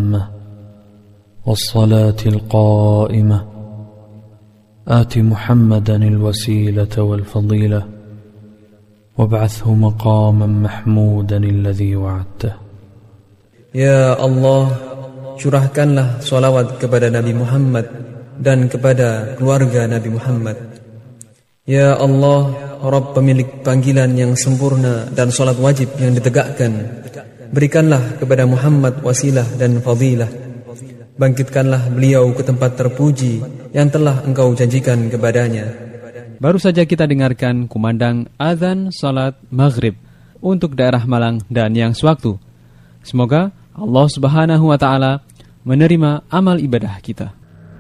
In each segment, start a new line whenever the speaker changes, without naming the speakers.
التامة والصلاة القائمة آت محمدا الوسيلة والفضيلة وابعثه مقاما محمودا الذي وعدته.
Ya Allah, curahkanlah salawat kepada Nabi Muhammad dan kepada keluarga Nabi Muhammad. Ya Allah, Rabb pemilik panggilan yang sempurna dan salat wajib yang ditegakkan, berikanlah kepada Muhammad wasilah dan fadilah. Bangkitkanlah beliau ke tempat terpuji yang telah Engkau janjikan kepadanya.
Baru saja kita dengarkan kumandang azan salat maghrib untuk daerah Malang dan yang sewaktu. Semoga Allah Subhanahu wa Ta'ala menerima amal ibadah kita.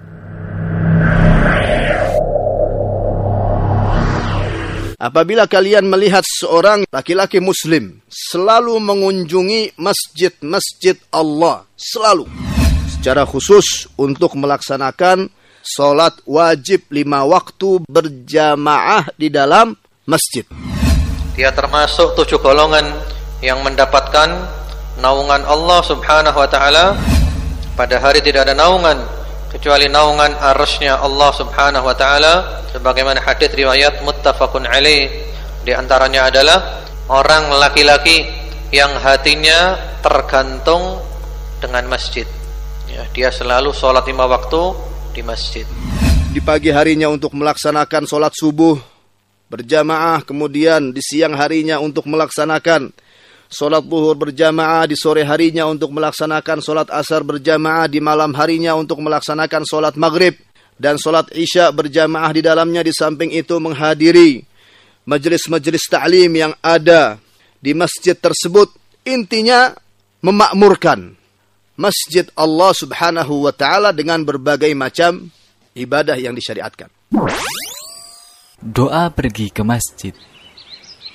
Apabila kalian melihat seorang laki-laki muslim selalu mengunjungi masjid-masjid Allah, selalu, secara khusus untuk melaksanakan salat wajib 5 waktu berjamaah di dalam masjid,
dia termasuk 7 golongan yang mendapatkan naungan Allah Subhanahu wa Ta'ala. Pada hari tidak ada naungan kecuali naungan arsy-Nya Allah Subhanahu wa Ta'ala, sebagaimana hadis riwayat muttafaqun alaih. Di antaranya adalah orang laki-laki yang hatinya tergantung dengan masjid, ya, dia selalu sholat 5 waktu di masjid.
Di pagi harinya untuk melaksanakan sholat subuh berjamaah, kemudian di siang harinya untuk melaksanakan sholat zuhur berjamaah, di sore harinya untuk melaksanakan sholat asar berjamaah, di malam harinya untuk melaksanakan sholat maghrib dan sholat isya berjamaah di dalamnya. Di samping itu menghadiri majelis-majelis ta'lim yang ada di masjid tersebut. Intinya memakmurkan masjid Allah Subhanahu wa Ta'ala dengan berbagai macam ibadah yang disyariatkan.
Doa pergi ke masjid.